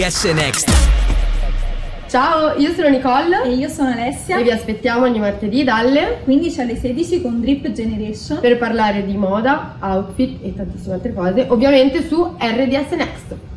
RDS Next. Ciao, io sono Nicole e io sono Alessia e vi aspettiamo ogni martedì dalle 15 alle 16 con Drip Generation per parlare di moda, outfit e tantissime altre cose, ovviamente su RDS Next.